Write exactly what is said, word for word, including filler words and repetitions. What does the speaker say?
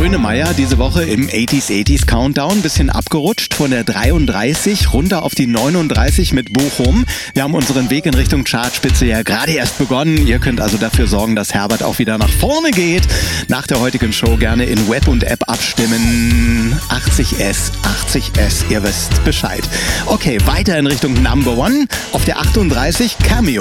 Grönemeyer diese Woche im achtziger achtziger Countdown. Bisschen abgerutscht von der dreiunddreißig runter auf die neununddreißig mit Bochum. Wir haben unseren Weg in Richtung Chartspitze ja gerade erst begonnen. Ihr könnt also dafür sorgen, dass Herbert auch wieder nach vorne geht. Nach der heutigen Show gerne in Web und App abstimmen. achtzig S, achtzig S, ihr wisst Bescheid. Okay, weiter in Richtung Number One. Auf der achtunddreißig Cameo.